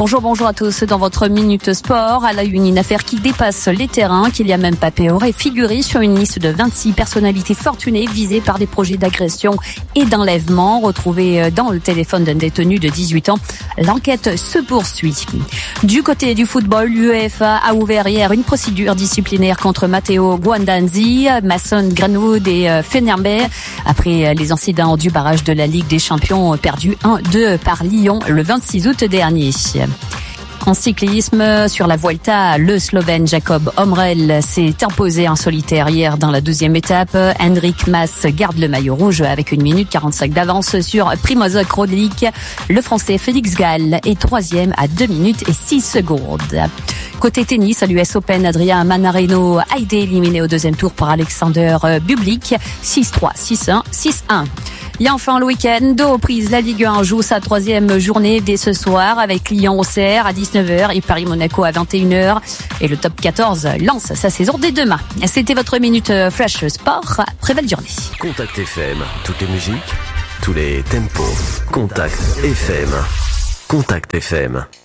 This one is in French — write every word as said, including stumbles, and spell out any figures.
Bonjour, bonjour à tous. Dans votre Minute Sport, à la une, une affaire qui dépasse les terrains. Kylian Mbappé aurait figuré sur une liste de vingt-six personnalités fortunées visées par des projets d'agression et d'enlèvement retrouvés dans le téléphone d'un détenu de dix-huit ans. L'enquête se poursuit. Du côté du football, l'UEFA a ouvert hier une procédure disciplinaire contre Matteo Guendouzi, Mason Greenwood et Fenerbahçe après les incidents du barrage de la Ligue des Champions perdu un deux par Lyon le vingt-six août dernier. En cyclisme, sur la Vuelta, le Slovène Jacob Omrel s'est imposé en solitaire hier dans la deuxième étape. Henrik Mas garde le maillot rouge avec une minute quarante-cinq d'avance sur Primož Roglič. Le Français Félix Gall est troisième à deux minutes et six secondes. Côté tennis, à l'U S Open, Adrien Manarino a été éliminé au deuxième tour par Alexander Bublik. six trois, six un, six un. Et enfin, le week-end, deux reprises, la Ligue un joue sa troisième journée dès ce soir avec Lyon-Auxerre à dix-neuf heures et Paris-Monaco à vingt et une heures. Et le top quatorze lance sa saison dès demain. C'était votre Minute Flash Sport. Très belle journée. Contact F M, toutes les musiques, tous les tempos. Contact F M. Contact F M.